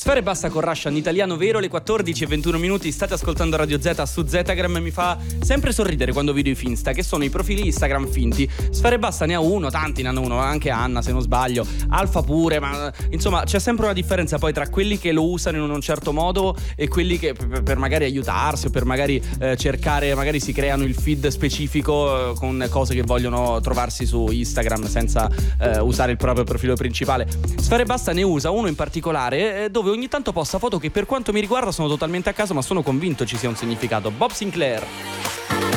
Sfera e Basta con Russian, italiano vero, le 14:21. State ascoltando Radio Z su Zetagram e mi fa sempre sorridere quando vedo i Finsta, che sono i profili Instagram finti. Sfera e Basta ne ha uno, tanti ne hanno uno, anche Anna se non sbaglio, Alfa pure, ma insomma c'è sempre una differenza poi tra quelli che lo usano in un certo modo e quelli che per magari aiutarsi o per magari cercare, magari si creano il feed specifico con cose che vogliono trovarsi su Instagram senza usare il proprio profilo principale. Sfera e Basta ne usa uno in particolare dove ogni tanto posta foto che per quanto mi riguarda sono totalmente a caso, ma sono convinto ci sia un significato. Bob Sinclair.